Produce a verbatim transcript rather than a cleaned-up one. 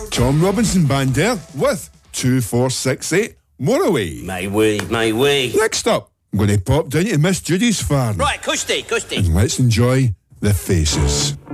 Tom Robinson Band there with two four six eight Moraway. My way, my way. Next up, I'm going to pop down to Miss Judy's farm. Right, cushy, cushy. And let's enjoy the faces.